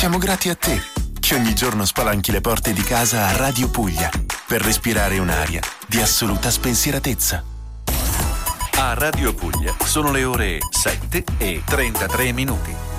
Siamo grati a te, che ogni giorno spalanchi le porte di casa a Radio Puglia per respirare un'aria di assoluta spensieratezza. A Radio Puglia sono le ore 7:33.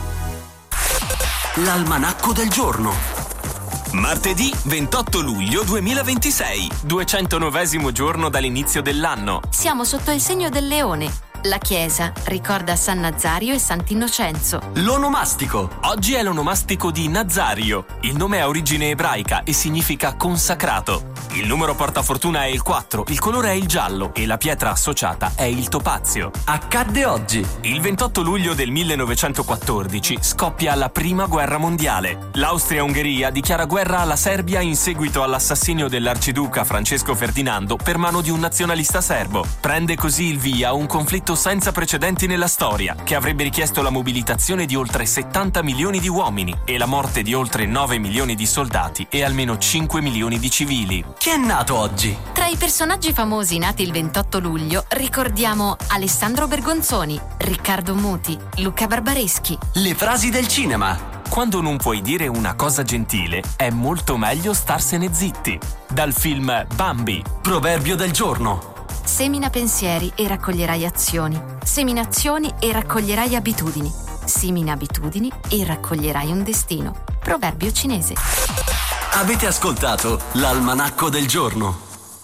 L'almanacco del giorno. Martedì 28 luglio 2026, 209° giorno dall'inizio dell'anno. Siamo sotto il segno del leone. La Chiesa ricorda San Nazario e Sant'Innocenzo. L'onomastico. Oggi è l'onomastico di Nazario. Il nome ha origine ebraica e significa consacrato. Il numero portafortuna è il 4, il colore è il giallo e la pietra associata è il topazio. Accadde oggi. Il 28 luglio del 1914 scoppia la Prima Guerra Mondiale. L'Austria-Ungheria dichiara guerra alla Serbia in seguito all'assassinio dell'arciduca Francesco Ferdinando per mano di un nazionalista serbo. Prende così il via un conflitto senza precedenti nella storia, che avrebbe richiesto la mobilitazione di oltre 70 milioni di uomini e la morte di oltre 9 milioni di soldati e almeno 5 milioni di civili. Chi è nato oggi? Tra i personaggi famosi nati il 28 luglio ricordiamo Alessandro Bergonzoni, Riccardo Muti, Luca Barbareschi. Le frasi del cinema. Quando non puoi dire una cosa gentile, è molto meglio starsene zitti. Dal film Bambi. Proverbio del giorno. Semina pensieri e raccoglierai azioni. Semina azioni e raccoglierai abitudini. Semina abitudini e raccoglierai un destino. Proverbio cinese. Avete ascoltato l'almanacco del giorno.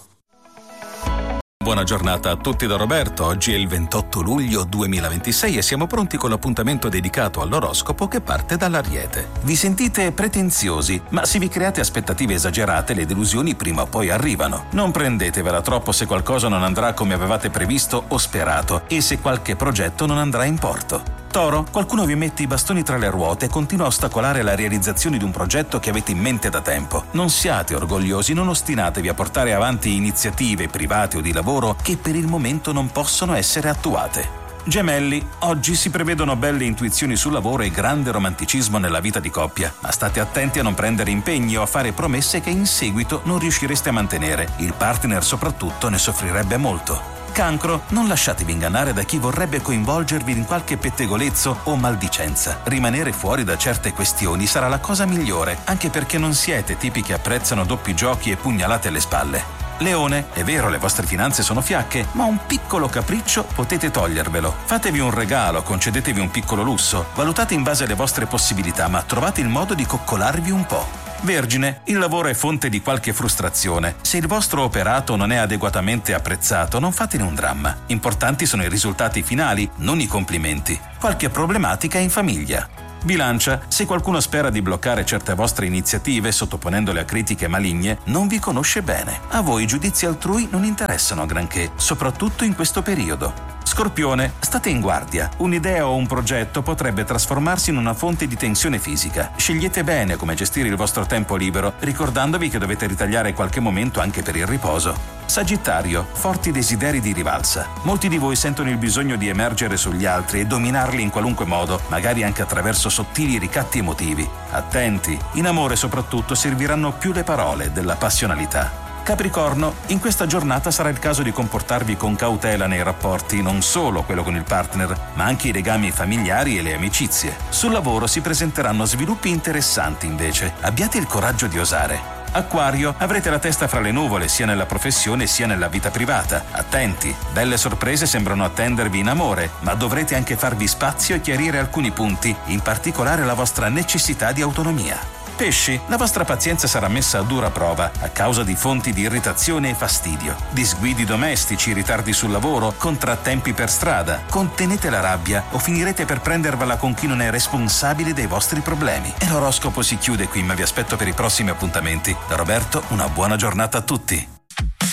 Buona giornata a tutti da Roberto. Oggi è il 28 luglio 2026 e siamo pronti con l'appuntamento dedicato all'oroscopo che parte dall'Ariete. Vi sentite pretenziosi, ma se vi create aspettative esagerate, le delusioni prima o poi arrivano. Non prendetevela troppo se qualcosa non andrà come avevate previsto o sperato e se qualche progetto non andrà in porto. Toro, qualcuno vi mette i bastoni tra le ruote e continua a ostacolare la realizzazione di un progetto che avete in mente da tempo. Non siate orgogliosi, non ostinatevi a portare avanti iniziative private o di lavoro che per il momento non possono essere attuate. Gemelli, oggi si prevedono belle intuizioni sul lavoro e grande romanticismo nella vita di coppia, ma state attenti a non prendere impegni o a fare promesse che in seguito non riuscireste a mantenere. Il partner soprattutto ne soffrirebbe molto. Cancro, non lasciatevi ingannare da chi vorrebbe coinvolgervi in qualche pettegolezzo o maldicenza. Rimanere fuori da certe questioni sarà la cosa migliore, anche perché non siete tipi che apprezzano doppi giochi e pugnalate alle spalle. Leone, è vero, le vostre finanze sono fiacche, ma un piccolo capriccio potete togliervelo. Fatevi un regalo, concedetevi un piccolo lusso, valutate in base alle vostre possibilità, ma trovate il modo di coccolarvi un po'. Vergine, il lavoro è fonte di qualche frustrazione. Se il vostro operato non è adeguatamente apprezzato, non fatene un dramma. Importanti sono i risultati finali, non i complimenti. Qualche problematica in famiglia. Bilancia, se qualcuno spera di bloccare certe vostre iniziative sottoponendole a critiche maligne, non vi conosce bene. A voi i giudizi altrui non interessano granché, soprattutto in questo periodo. Scorpione, state in guardia. Un'idea o un progetto potrebbe trasformarsi in una fonte di tensione fisica. Scegliete bene come gestire il vostro tempo libero, ricordandovi che dovete ritagliare qualche momento anche per il riposo. Sagittario, forti desideri di rivalsa. Molti di voi sentono il bisogno di emergere sugli altri e dominarli in qualunque modo, magari anche attraverso sottili ricatti emotivi. Attenti, in amore soprattutto serviranno più le parole della passionalità. Capricorno, in questa giornata sarà il caso di comportarvi con cautela nei rapporti, non solo quello con il partner, ma anche i legami familiari e le amicizie. Sul lavoro si presenteranno sviluppi interessanti invece. Abbiate il coraggio di osare. Acquario, avrete la testa fra le nuvole sia nella professione sia nella vita privata. Attenti, belle sorprese sembrano attendervi in amore, ma dovrete anche farvi spazio e chiarire alcuni punti, in particolare la vostra necessità di autonomia. Pesci, la vostra pazienza sarà messa a dura prova a causa di fonti di irritazione e fastidio, disguidi domestici, ritardi sul lavoro, contrattempi per strada. Contenete la rabbia o finirete per prendervela con chi non è responsabile dei vostri problemi. E l'oroscopo si chiude qui, ma vi aspetto per i prossimi appuntamenti. Da Roberto, una buona giornata a tutti.